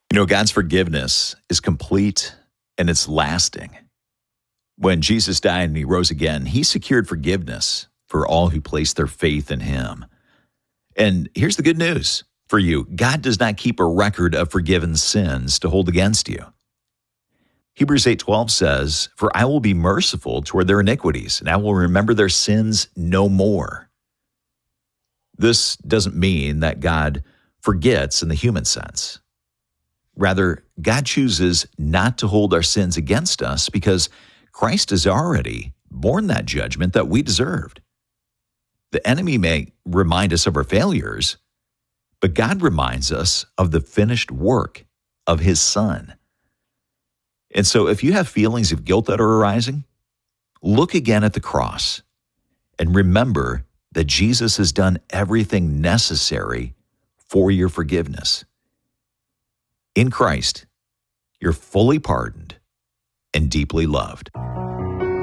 God's forgiveness is complete and it's lasting. When Jesus died and he rose again, he secured forgiveness for all who place their faith in him. And here's the good news for you. God does not keep a record of forgiven sins to hold against you. Hebrews 8:12 says, "For I will be merciful toward their iniquities, and I will remember their sins no more." This doesn't mean that God forgets in the human sense. Rather, God chooses not to hold our sins against us because Christ has already borne that judgment that we deserved. The enemy may remind us of our failures, but God reminds us of the finished work of his Son. And so if you have feelings of guilt that are arising, look again at the cross and remember that Jesus has done everything necessary for your forgiveness. In Christ, you're fully pardoned and deeply loved.